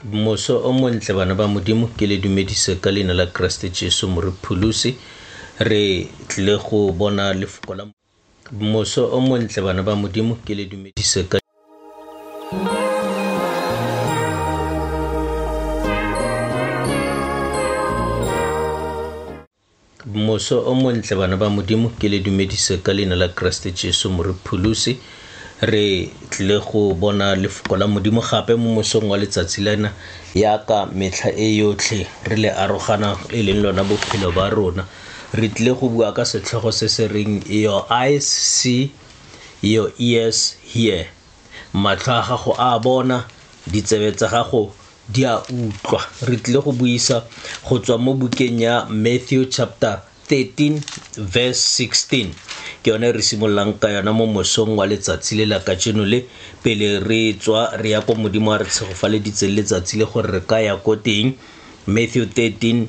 Moso o montle bana ba modimo ke le dumedise ka leina la Kriste Jesu Morepholosi re tle go bona lefoko la moso o montle bana ba modimo ke le dumedise ka moso o montle bana ba modimo ke le dumedise ka leina la Kriste Jesu Morepholosi re tle go bona lefoko la modimo gape mo mosong wa letsatsi lena yaka metlha e yotlhe re le arogana e leng lona bophelo ba rona re tle go bua ka setlhogo se se reng your eyes see, your ears hear. Matlho a gago a bona, ditsebe tsa gago di a utlwa. Re tle go buisa go tswa mo bukeng ya Matthew chapter 13 verse 16 ke yone re simololang ka yona mo mosong wa letsatsi le la kajeno le pele re tswa re ya ko modimo a re tshegofaleditse letsatsi le gore re ka ya ko teng. Matthew 13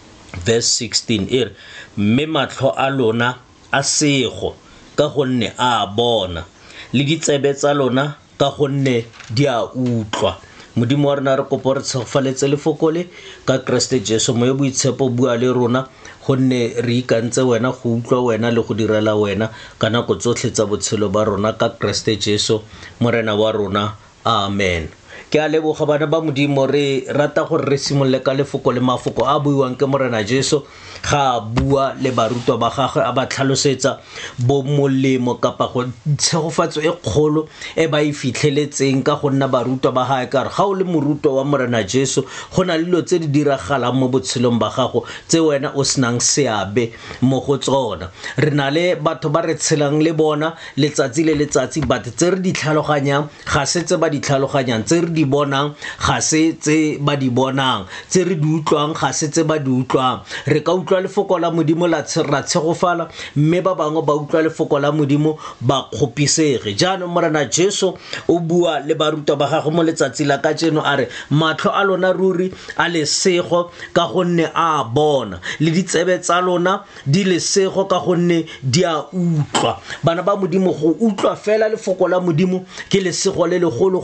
verse 16 e re mme matlho a lona a sego ka gonne a bona le ditsebe tsa lona ka gonne di a utlwa. Modimo wa rena re kopa re tshegofaletse lefoko le ka Kriste Jesu mo boitshepo bua le rona gonne re ikantse wena go utlwa wena le go direla wena ka nako tsotlhe tsa botshelo ba rona ka Kriste Jesu morena wa rona amen. Ke a leboga bana ba modimo re rata gore re simolole ka lefoko le mafoko a buiwang ke morena Jesu ga bua le barutwa ba gagwe a ba tlhalosetsa bo molemo kapa go tshegofatso e kgolo e ba e fitlheletseng ka go nna barutwa ba gae ka re ga o le morutwa wa morena Jesu go na le dilo tse di diragalang mo botshelong ba gago tse wena o senang seabe mo go tsona. Re na le batho ba re tshelang le bona letsatsi le letsatsi but tse re di tlhaloganyang ga se tse ba di tlhaloganyang, tse re di bonang ga se tse ba di bonang, tse re di utlwang ga se tse ba di utlwang. Re ka utlwa lefoko la modimo la tshegofala mme ba bangwe ba utlwa lefoko la modimo ba kgopisege. Jaanong morena Jesu o bua le barutwa ba gagwe mo letsatsi la kajeno a re matlho a lona ruri a lesego ka gonne a bona le ditsebe tsa lona di lesego ka gonne di a utlwa. Bana ba modimo go utlwa fela lefoko la modimo ke lesego le legolo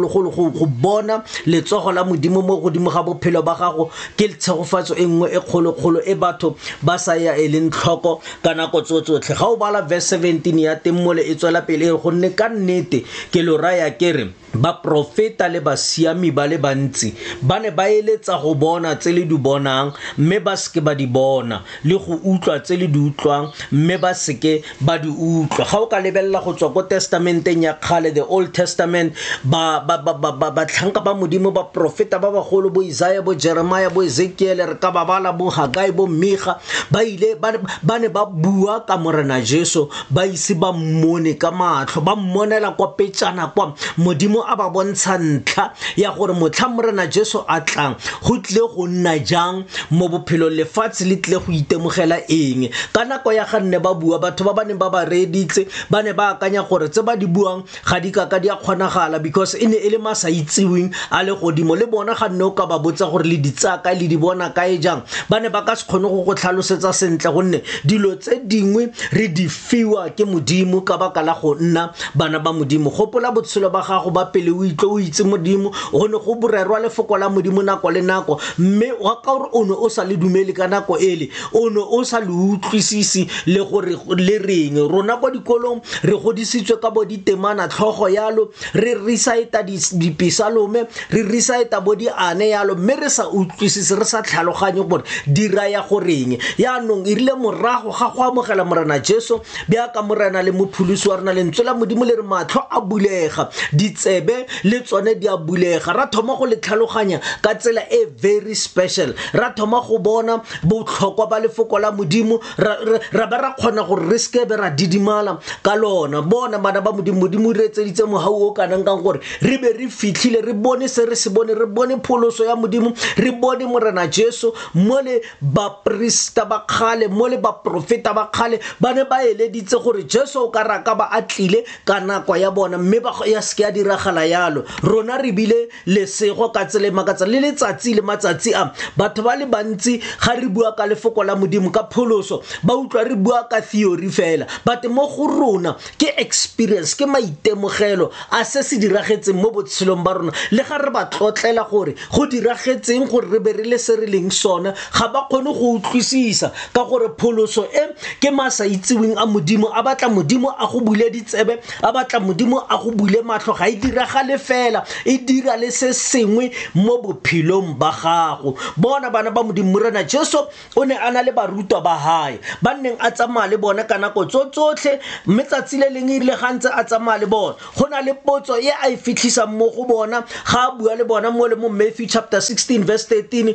go bona letsogo la modimo mo godimo ga bophelo ba gago ke tshegofatso e nngwe e kgolo e batho ba sa ya e leng tlhoko ka nako tsotlhe. Ga o bala verse 17 ya teng mole e tswela pele gonne ka nnete ke lo raya kere ba profeta le ba siami ba le bantsi ba ne ba eletsa go bona tse le di bonang mme ba seke ba di bona le go utlwa tse le di utlwang mme ba seke ba di utlwa. Ga o ka lebella go tswa ko testamenteng ya kgale the Old Testament ba tlhanka ba modimo ba profeta ba bagolo bo Isaiah bo Jeremiah bo Ezekiel re ka ba bala bo Hagai bo Micha ba ile ba ne ba bua ka morena Jesu ba ise ba mmone ka matlho ba mmonela kwa petsana kwa modimo a ba bontsha ntlha ya gore motlha morena Jesu a tlang go tle go nna jang mo bophelo lefatshe le tle go itemogela eng. Ka nako ya ganne ba bua batho ba bane ba ba reditse ba ne ba akanya gore tse ba di buang ga di ka di a kgonagala because e ne e le masa itsiwing a le godimo le bona ga nne o ka ba botsa gore le ditsaka le di bona kae jang ba ne ba ka se kgone go tlhalosetsa sentle gonne dilo tse dingwe re di fiwa ke modimo ka baka la go nna bana ba modimo. Gopola botshelo ba gago ba pele o itlo o itse modimo go ne go borerwa lefoko la modimo nako le nako mme wa ka gore o ne o sa le dumele ka nako ele o ne o sa le utlwisisi le gore le reng. Rona kwa dikolong re godisitswe ka bo ditemana tlhogo yalo re recite dipisalome re recite bo di ane yalo mme re sa utlwisisi re sa tlhaloganye gore di raya goreng. Yaanong e rile morago ga go amogela morena Jesu bja ka morena le mopholosi wa rena le ntswela modimo le re matlho a bulega ditsebe le tsone di a bulega. Ra thoma go le tlhaloganya ka tsela e very special, ra thoma go bona botlhokwa ba lefoko la modimo ra ba ra kgona gore re seke be ra didimala ka lona. Bona bana ba modimo re etseditse mogau o kanang kang gore re be re fitlhile re bone se re se bone re bone pholoso ya modimo re bone morena Jesu mole ba prista ba kgale mole ba profeta ba kgale ba ne ba eleditse gore Jesu o ka raka ba atlile ka nako ya bona mme ba ya seke ya diragala yalo. Rona re bile lesego ka tsele makatsa le letsatsi le matsatsi a batho ba le bantsi ga re bua ka lefoko la modimo ka pholoso ba utlwa re bua ka theory fela but mo go rona ke experience ke maitemogelo a se se diragetseng mo botshelong ba rona le ga re ba tlotlela gore go diragetseng gore re be re le se re leng sona ga ba kgone go utlwisisa ka gore pholoso e ke masa itseweng a modimo a batla modimo a go bule ditsebe a batla modimo a go bule matlho ga e diragale fela e dira le se sengwe mo bophelong ba gago bona bana ba modimo Morena Jesu o ne ana le barutwa ba hae ba neng a tsamaya le bona ka nako tsotlhe mme tsatsi le leng ile gantse a tsamaya le bona go na le potso e a e fitlhisang mo go bona ga a bua le bona mo le mo Matthew chapter 16 verse 13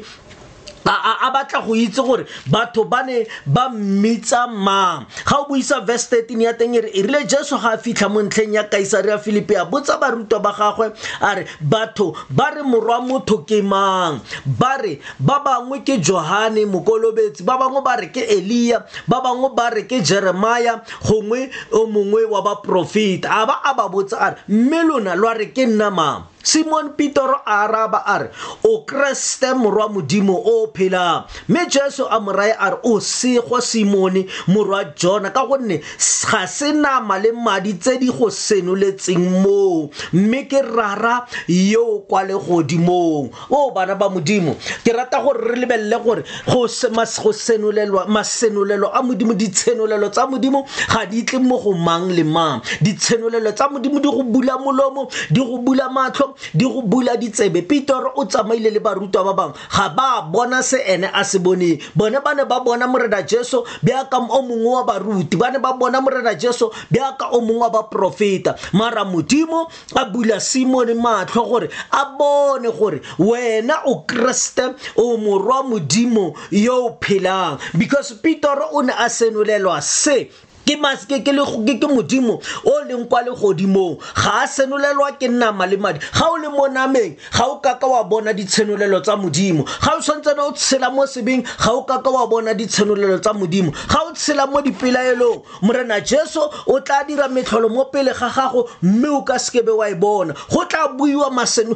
a batla go itse gore batho ba ne ba mmitsa mang ga o buisa verse 13 ya teng e rile Jesu ga a fitlha mo ntlheng ya Kaisarea ya Filipi a botsa barutwa ba gagwe a re batho ba re morwa motho ke mang ba re ba bangwe ke Johane mokolobetsi ba bangwe ba re ke Elia ba bangwe ba re ke Jeremiah gongwe o mongwe wa ba profeta a ba botsa a re mme lona lwa re ke nna mang Simon Peter araba are o Kriste morwa modimo o phela me Jesu a moraya are o sego Simone morwa Jona ka gonne ga se nama le madi tse di go senoletseng mo mme ke rara yo kwa le godimo o bana ba modimo ke rata gore re lebelle gore go senolelwa masenolelo a modimo di tsenolelo tsa modimo ga di tle mo go mang le mang di tsenolelo tsa modimo di go bula molomo di go bula matlho di go bula ditsebe Peter o tsamaile le barutwa ba bang ga ba bona se ene a se bone bone ba ne ba bona Morena Jesu bja ka o mongwe wa baruti ba ne ba bona Morena Jesu bja ka o mongwe wa ba profeta mara modimo a bula Simon matlho gore a bone gore wena o Kriste o morwa modimo yo phelang because Peter o ne a senolelwa se ke modimo o leng kwa le godimo ga a senolelwa ke nama le madi ga o le mo nameng ga o ka wa bona ditshenolelo tsa modimo ga o santse o tshela mo sebeng ga o ka wa bona ditshenolelo tsa modimo ga o tshela mo dipelaelong Morena Jesu o tla dira metlholo mo pele ga gago mme o ka skebe wa e bona go tla buiwa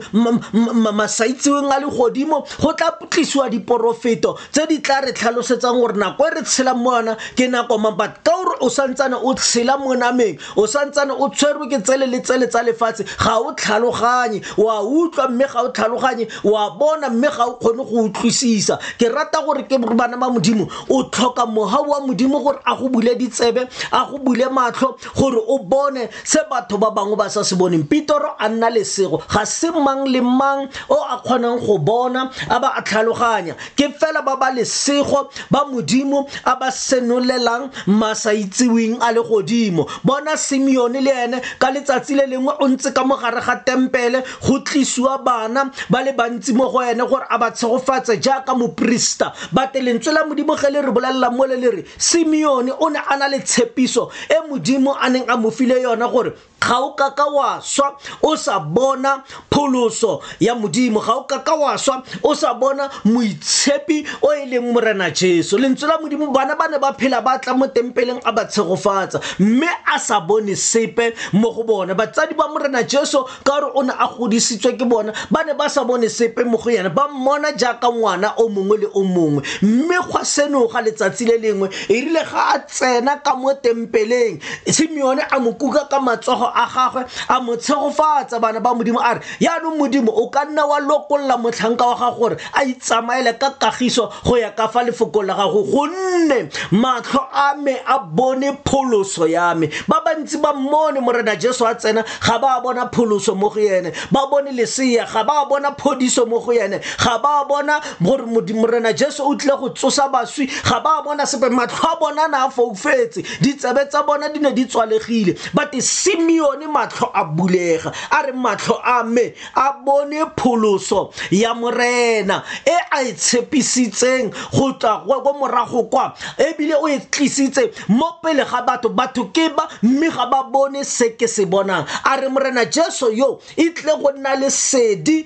masaitseweng a le godimo go tla putlisiwa diprofeto tse di tla re tlhalosetsang gore nako e re tshela mo yona ke nako but ka gore o santsana o tshela mo nameng o santsana o tshwerwe ke tsele le tsele tsa lefatshe ga o tlhaloganye wa utlwa mme ga o tlhaloganye wa bona mme ga o kgone go utlwisisa ke rata gore ke bana ba modimo o tlhoka moha wa modimo gore a go bule ditsebe a go bule matlho gore o bone se batho ba bangwe ba sa se boneng Peter a nna lesego ga se mang le mang o a kgonang go bona a ba a tlhaloganya ke fela ba ba lesego ba modimo a ba senolelang masaitsi a le godimo bona Simeon le ene ka letsatsi le lengwe o ntse ka mogare ga tempele go tliswa bana ba le bantsi mo go ene gore a ba tshegofatse jaaka moprista ba lentswe la modimo ge le re bolella mo le re Simeon o ne ana le tshepiso e modimo a neng a mo file yona gore ga o ka ka wa swa o sa bona pholoso ya modimo ga o ka ka wa swa o sa bona moitshepi o eleng Morena Jesu lentswe la modimo bana ba ne ba phela ba tla mo tempeleng a ba tshegofatsa mme a sa bone sepe mo go bona batsadi ba Morena Jesu ka re o ne a godisitswe ke bona ba ne ba sa bone sepe mo go yena ba mmona jaaka ngwana o mongwe le o mongwe mme gwa senoga letsatsi le lengwe e rile ga a tsena ka mo tempeleng Simeon a mo kuka ka matsogo a gagwe a mo tshegofatsa bana ba modimo a re ya no modimo o ka nna wa lokolla motlhanka wa gago gore a itsamaele ka kagiso go ya ka fa lefoko la gago gonne matlho a me a bone pholoso ya me ba bantsi ba mmone Morena Jesu a tsena ga ba bona pholoso mo go yene ba bone lesea ga ba bona phodiso mo go yene ga ba bona gore Morena Jesu o tle go tsosa baswi ga ba bona sepe matlho a bona na a foufetse ditsebe tsa bona di ne di tswalegile but Simeon matlho a bulega a re matlho a me a bone pholoso ya Morena e a itshepisitseng go tla go morago kwa e bile o e tlisitse mo pele ga batho ke ba mme ga ba bone se ke se bonang a re Morena Jesu yo e tle go nna le sedi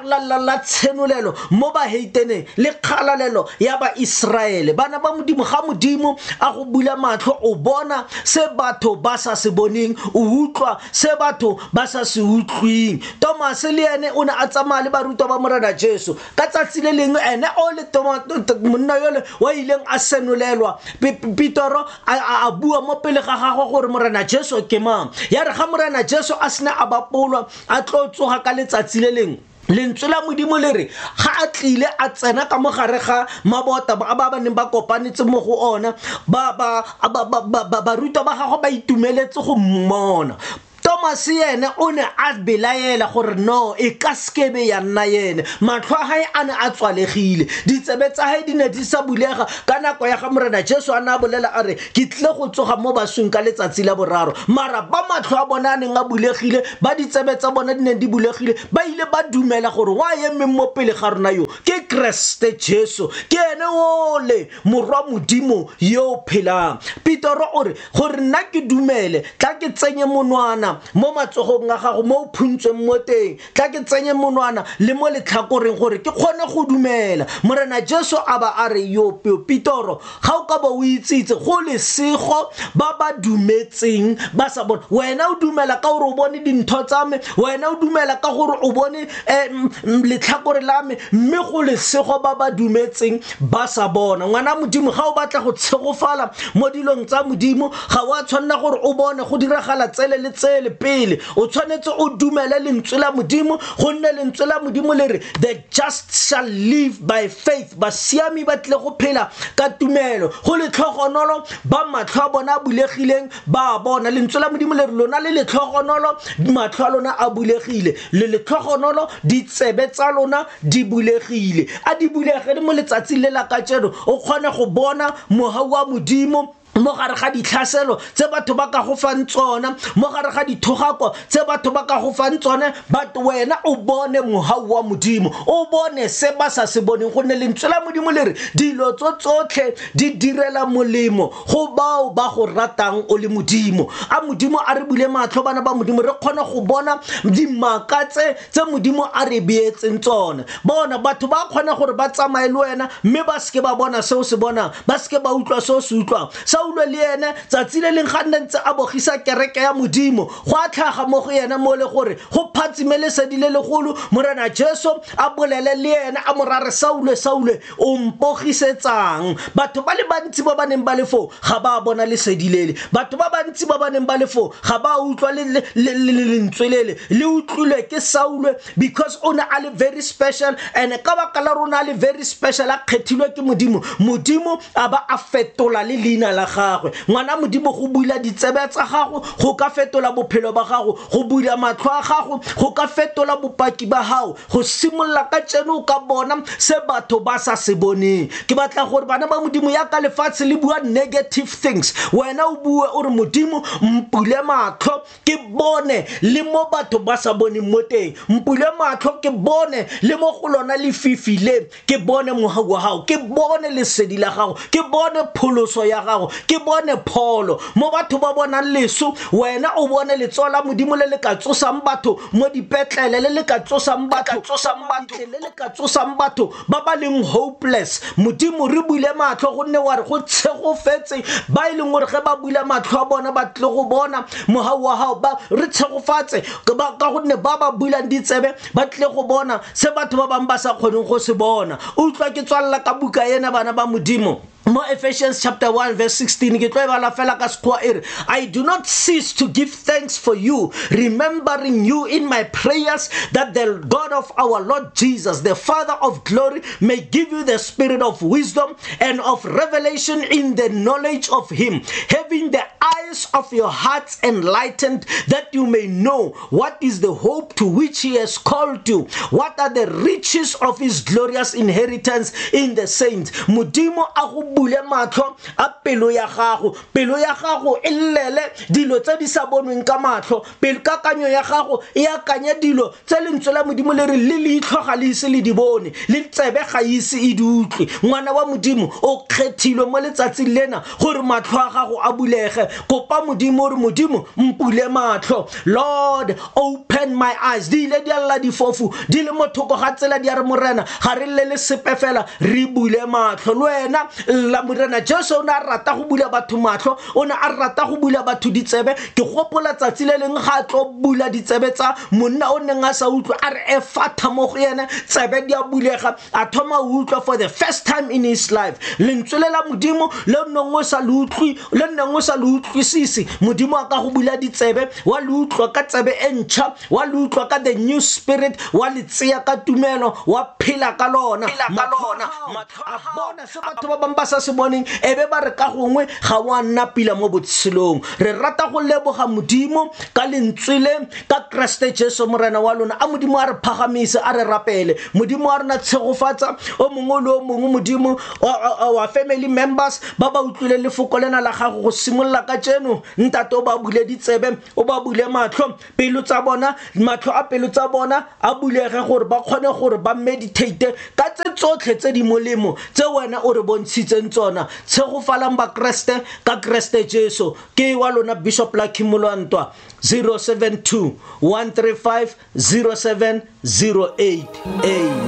la tsenolelo mo ba heiteneng le kgalalelo ya ba Israele bana ba modimo ga modimo a go bula matlho o bona se batho ba sa se boneng o utlwa se batho ba sa se utlwing. Thomas le ene o ne a tsamaya le barutwa ba Morena Jesu ka tsatsi le lengwe ene o le monna yole wa ileng a senolelwa. Petero a bua mo pele ga gagwe gore Morena Jesu ke mang. Ya re ga Morena Jesu a sena a bapolwa a tlo tsoga ka letsatsi le lengwe, lentswe la Modimo le re ga a tlile a tsena ka mogare ga mabota ba neng ba kopanetse mo go ona, barutwa ba gagwe ba itumeletse go mmona. Thomas yene o ne a belaela gore no e ka skebe ya nna yene. Matlho a hae a ne a tswalegile, ditsebe tsa hae di ne di sa bulega ka nako ya ga Morena Jesu a na bolela a re ke tlile go tsoga mo baswing ka letsatsi la boraro. Mara ba matlho a bona a neng a bulegile, ba ditsebe tsa bona di neng di bulegile, ba ile ba dumela gore wa eme mo pele ga rona yo ke Kriste Jesu, ke ene ole morwa Modimo yo phelang. Petero o re gore nna ke dumele tla ke tsenye monwana mo matsogong a gago mo o phuntsweng mo teng, tla ke tsenye monwana le mo letlhakoreng gore ke kgone go dumela. Morena Jesu a ba a re yo Petero ga o ka ba o itsitse go lesego ba ba dumetseng ba sa bona. Wena o dumela ka gore o bone dintho tsa me, wena o dumela ka gore o bone letlhakore la me, mme go lesego ba ba dumetseng ba sa bona. Ngwana Modimo ga o batla go tshegofala mo dilong tsa Modimo ga wa tshwanela gore o bone go diragala tsele le tsele pele, o tshwanetse o dumele lentswe la Modimo gonne lentswe la Modimo le re the just shall live by faith. Ba siami ba tle go phela ka tumelo. Go le tlhogonolo ba matlho a bona a bulegileng ba bona. Lentswe la Modimo le re lona le letlhogonolo matlho a lona a bulegile, le letlhogonolo ditsebe tsa lona di bulegile. A di bulegile mo letsatsi le la kajeno o kgone go bona mogau wa Modimo mo gare ga ditlhaselo tse batho ba ka go fang tsona, mo gare ga dithogako tse batho ba ka go fang tsone, but wena o bone mogau wa Modimo, o bone se ba sa se boneng gonne lentswe la Modimo le re dilo tsotlhe di direla molemo go bao ba go ratang o le Modimo. A Modimo a re bule matlho bana ba Modimo re kgone go bona dimakatse tse Modimo a re beetseng tsone. Bona batho ba kgona gore ba tsamaye le wena mme ba seke ba bona seo se bonang, ba seke ba utlwa seo se utlwang. Saulo le ene tsatsi le leng ga ntse a bogisa kereke ya Modimo go a tlhaga mo go yena mo le gore go phatsime lesedi le legolo. Morena Jesu a bolele le ene a morare Saulo o mpogisetsang. Batho ba le bantsi ba baneng ba lefo ga ba bona lesedi lele, batho ba bantsi ba baneng ba lefo ga ba utlwa le lentswe lele le utlwile ke Saulo because o ne a le very special and ka baka la rona le very special a kgethilwe ke Modimo a ba a fetola le leina la gagwe. Ngwana Modimo go bula ditsebe tsa gago go ka fetola bophelo ba gago, go bula matlho a gago go ka fetola bopaki ba gago, go simolla ka tseno ka bona se batho ba sa se boneng. Ke batla gore bana ba Modimo ya ka lefatshe le bua negative things, wena o bue o re Modimo mpule matlho ke bone le mo batho ba sa boneng mo teng, mpule matlho ke bone le mo go lona le fifile, ke bone mogau wa gago, ke bone lesedi la gago, ke bone pholoso ya gago, ke bone pholo mo batho ba bona leso, wena o bone letsoa la Modimo le le ka tsosang batho mo dipetlele, le le ka tsosang batho le le ka tsosang batho ba ba leng hopeless. Modimo re bule matlho gonne wa re go tshegofetse ba ile ngore ge ba bula matlho a bona ba tle go bona mogau wa hao, ba re tshegofatse ka gonne ba ba bulang ditsebe ba tle go bona se batho ba bang ba sa kgoneng go se bona. Utlwa ke tswalla ka buka ena bana ba Modimo mo Ephesians chapter 1 verse 16 ke tlo bala fela ka sekgoa ere I do not cease to give thanks for you, remembering you in my prayers, that the God of our Lord Jesus, the Father of glory, may give you the spirit of wisdom and of revelation in the knowledge of him, having the eyes of your hearts enlightened, that you may know what is the hope to which he has called you, what are the riches of his glorious inheritance in the saints. Modimo a go bule matlho a pelo ya gago e lele dilo tse di sa bonweng ka matlho, pelo kakanyo ya gago e akanya dilo tse lentswe la Modimo le re le itlhoga le ise le di bone, le tsebe ga ise e di utlwe. Ngwana wa Modimo o kgethilwe mo letsatsing lena gore matlho a gago a bulege. Kopa Modimo re Modimo mpule matlho, Lord open my eyes. Di ile di alla di fofu di le mothoko ga tsela di a re morena ga re le sepe fela re bule matlho, le wena la Morena Jesu o ne a rata go bula batho matlho, o ne a rata go bula batho ditsebe. Ke gopola tsatsi le leng ga tlo bula ditsebe tsa monna o neng a sa utlwa a re Efatha mo go yena, tsebe di a bulega, a thoma utlwa for the first time in his life. Lentswe la Modimo le nngwe sa le utlwi, le nngwe sa le utlwisisi. Modimo a ka go bula ditsebe, wa le utlwa ka tsebe e ntšha, wa le utlwa ka the new spirit, wa le tseya ka tumelo, wa phela ka lona. A bona se batho ba bang ba sa se boneng, ebe ba re ka gongwe ga wa nna pila mo botshelong. Re rata go leboga Modimo ka lentswe le, ka Kriste Jesu Morena wa lona. A Modimo a re phagamise, a re rapele. Modimo a rena tshegofatsa o mongwe le o mongwe. Modimo wa family members ba ba utlwile lefoko lena la gago go simolla ka tseno, ntate o ba bule ditsebe, o ba bule matlho, pelo tsa bona, matlho a pelo tsa bona a bulege gore ba kgone gore ba meditate ka tse tsotlhe tse di molemo tse wena o re bontshitseng tsona. Tshegofalang ba Kriste ka Kriste Jesu. Ke wa lona Bishop Lucky Molwantwa, 072 135 0708.